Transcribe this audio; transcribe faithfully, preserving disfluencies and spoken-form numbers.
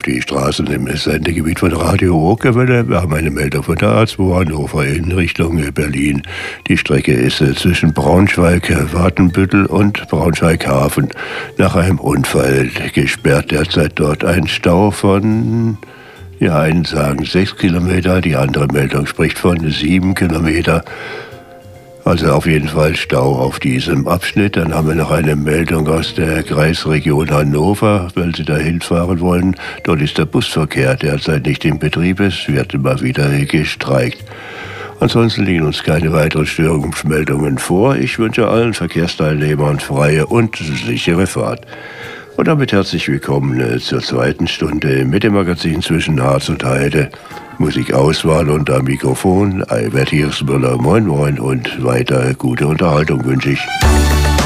die Straßen im Sendegebiet von Radio Okerwelle. Wir haben eine Meldung von der A zwei Hannover in Richtung Berlin. Die Strecke ist zwischen Braunschweig, Watenbüttel und Braunschweig-Hafen nach einem Unfall gesperrt. Derzeit dort ein Stau von, ja, einen sagen sechs Kilometer, die andere Meldung spricht von sieben Kilometer. Also auf jeden Fall Stau auf diesem Abschnitt. Dann haben wir noch eine Meldung aus der Kreisregion Hannover, weil Sie da hinfahren wollen. Dort ist der Busverkehr derzeit nicht in Betrieb. Es wird immer wieder gestreikt. Ansonsten liegen uns keine weiteren Störungsmeldungen vor. Ich wünsche allen Verkehrsteilnehmern freie und sichere Fahrt. Und damit herzlich willkommen zur zweiten Stunde mit dem Magazin zwischen Harz und Heide. Musikauswahl und am Mikrofon Albert Hirsmüller. Moin Moin und weiter gute Unterhaltung wünsche ich.